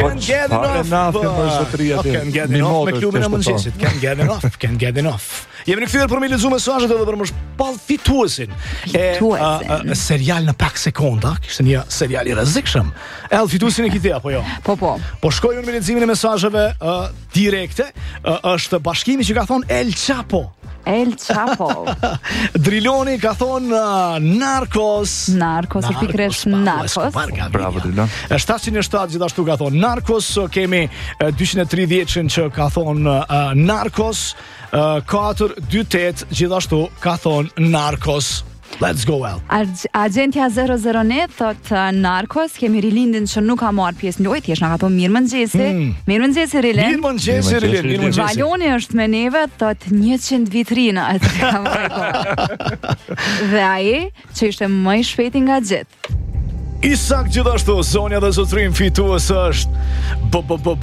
Can't get enough. Can't get enough me klubin e mëngjesit. Can't get enough. Jemi rikthyer për me lexuar mesazhet edhe për më shpall fituesin e serial në pak sekonda. Kishte një serial i rrezikshëm. Fituesin e kite apo jo? Po. Po shkoj unë me leximin e mesazheve direkte. Është bashkimi që ka thonë El Chapo. Driloni ka thonë Narcos, është pikërisht Narcos. Bravo Drilon. 707 gjithashtu ka thonë Narcos, kemi 230 që ka thonë Narcos, 428 gjithashtu ka thonë Narcos. Let's go well. Agentja 009 thot Narcos, kemi Rilindin që nuk ka marrë pjesë në lojë, thjesht na ka thonë mirëmëngjesi. Mirëmëngjesi Rilin. Mirëmëngjesi. Valoni është me neve, thot 100 vitrina atë kam Dhe ai që ishte më i shpejti nga gjithë. Isak gjithashtu, zonja dhe zotrim fitues është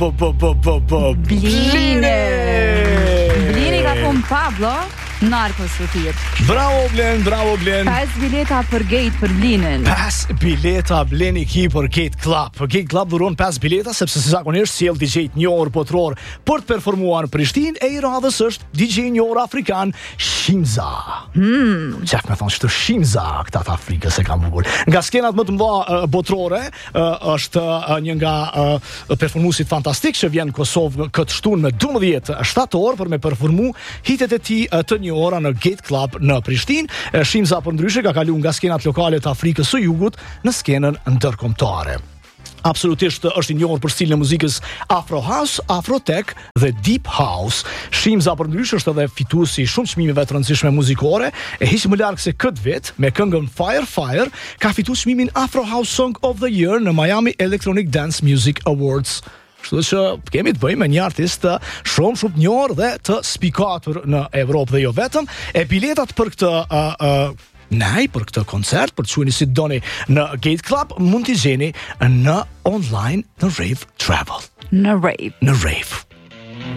Blini ka thonë Pablo Narcos rëtir. Bravo Blen. 5 bileta për Gate për Blinin. 5 bileta Bleni ki për Gate Club. Për Gate Club dhuron 5 bileta sepse se zakonisht sjell DJ një orë botror për të performuar në Prishtinë, e i radhës është DJ një orë afrikan Shimza. Qef me thonë që të Shimza këta të Afrikës e kam bukur. Nga skenat më të mëdha botrore është një nga performuesit fantastik që vjen në Kosovë këtë shtunë me 12 shtator për me performu hitet e tij të një ora në Gate Club në Prishtinë. Shimza për ndryshe ka kaluar nga skenat lokale të Afrikës së Jugut në skenën ndërkombëtare. Absolutisht është i njohur për stilin e muzikës Afro House, Afro Tech dhe Deep House. Shimza për ndryshe është edhe fituesi i shumë çmimeve të rëndësishme muzikore, e hiq më larg se këtë vit me këngën Fire ka fituar çmimin Afro House Song of the Year në Miami Electronic Dance Music Awards. Kështu që kemi të bëjmë me një artist shumë të njohur dhe të spikatur në Evropë dhe jo vetëm. E biletat për këtë për këtë koncert, për të queni si doni në Gate Club, mund t'i gjeni në online në Rave Travel. Në Rave.